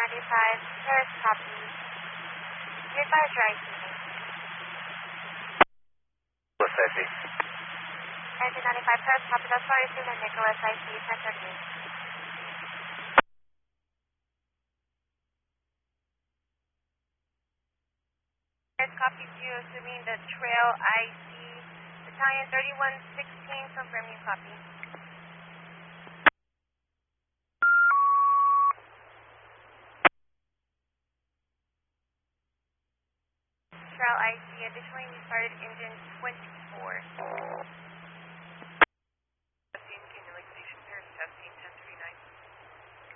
1995, Paris copy. Be advised your IC. What's IC? 1995, Paris copy. That's sorry, Susan Nicholas, IC, Center B. Paris copy to you, assuming the trail IC. Battalion 3116, confirm you copy. Trail IC, additionally we started engine 24.